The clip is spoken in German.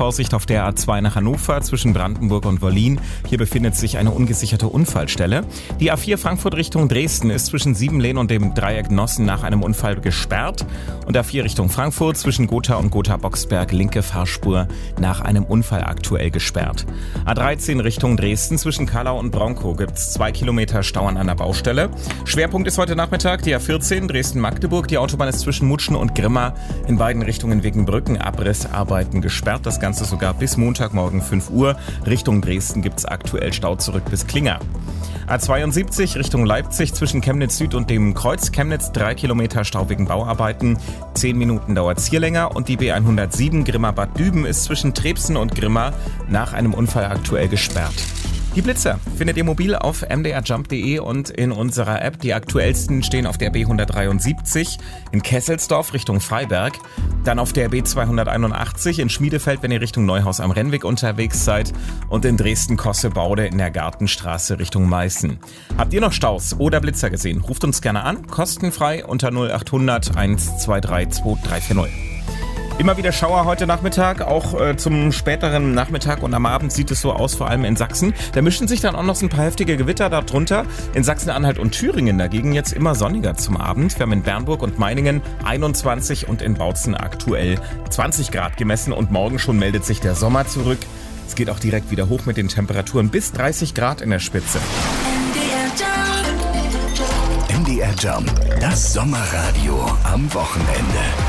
Vorsicht auf der A2 nach Hannover zwischen Brandenburg und Wollin. Hier befindet sich eine ungesicherte Unfallstelle. Die A4 Frankfurt Richtung Dresden ist zwischen Siebenlehn und dem Dreieck Nossen nach einem Unfall gesperrt. Und A4 Richtung Frankfurt zwischen Gotha und Gotha-Boxberg linke Fahrspur nach einem Unfall aktuell gesperrt. A13 Richtung Dresden zwischen Kallau und Bronkow gibt es 2 Kilometer Stau an einer Baustelle. Schwerpunkt ist heute Nachmittag die A14 Dresden-Magdeburg. Die Autobahn ist zwischen Mutschen und Grimma in beiden Richtungen wegen Brückenabrissarbeiten gesperrt. Das Ganze sogar bis Montagmorgen 5 Uhr. Richtung Dresden gibt es aktuell Stau zurück bis Klinger. A72 Richtung Leipzig zwischen Chemnitz Süd und dem Kreuz Chemnitz 3 Kilometer Stau wegen Bauarbeiten. 10 Minuten dauert es hier länger und die B107 Grimma-Bad Düben ist zwischen Trebsen und Grimma nach einem Unfall aktuell gesperrt. Die Blitzer findet ihr mobil auf mdrjump.de und in unserer App. Die aktuellsten stehen auf der B173 in Kesselsdorf Richtung Freiberg. Dann auf der B281 in Schmiedefeld, wenn ihr Richtung Neuhaus am Rennweg unterwegs seid. Und in Dresden-Kossebaude in der Gartenstraße Richtung Meißen. Habt ihr noch Staus oder Blitzer gesehen? Ruft uns gerne an, kostenfrei unter 0800 123 2340. Immer wieder Schauer heute Nachmittag, auch zum späteren Nachmittag und am Abend sieht es so aus, vor allem in Sachsen. Da mischen sich dann auch noch so ein paar heftige Gewitter darunter. In Sachsen-Anhalt und Thüringen dagegen jetzt immer sonniger zum Abend. Wir haben in Bernburg und Meiningen 21 und in Bautzen aktuell 20 Grad gemessen und morgen schon meldet sich der Sommer zurück. Es geht auch direkt wieder hoch mit den Temperaturen bis 30 Grad in der Spitze. MDR Jump, das Sommerradio am Wochenende.